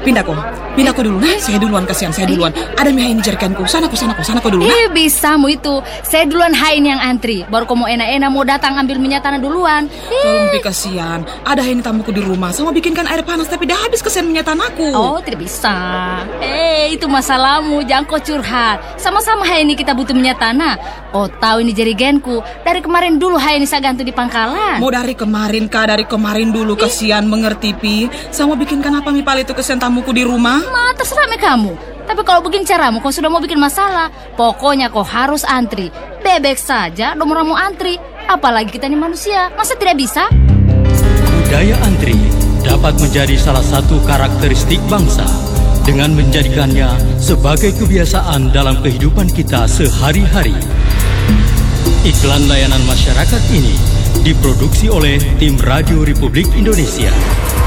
Pindah kau dulu. Nah, saya duluan, kasihan saya duluan. Ada mie ini jerikanku. Sana kau dulu. Nah. Bisa mu itu. Saya duluan ini yang antri. Baru kau mau enak-enak mau datang ambil minyak tanah duluan. Tolong Pi, kasihan. Ada ini tamuku di rumah. Sama bikinkan air panas tapi dah habis kesian minyak tanahku. Oh, tidak bisa. Itu masalahmu. Jangan kau curhat. Sama-sama ini kita butuh minyak tanah. Oh, tahu ini jerigenku. Dari kemarin dulu ini saya gantung di pangkalan. Mau dari kemarin kah? Dari kemarin dulu, kasihan, mengerti Pi. Sama bikinkan apa mie pal itu kesian tamuku di rumah? Terserah kamu. Tapi kalau begini caramu, kau sudah mau bikin masalah. Pokoknya kau harus antri. Bebek saja, nomor mau antri. Apalagi kita ini manusia, masa tidak bisa? Budaya antri dapat menjadi salah satu karakteristik bangsa dengan menjadikannya sebagai kebiasaan dalam kehidupan kita sehari-hari. Iklan layanan masyarakat ini diproduksi oleh tim Radio Republik Indonesia.